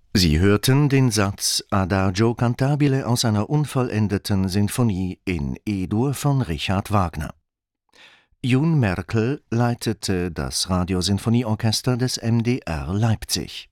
Sie hörten den Satz Adagio cantabile aus einer unvollendeten Sinfonie in E-Dur von Richard Wagner. Jun Merkel leitete das Radiosinfonieorchester des MDR Leipzig.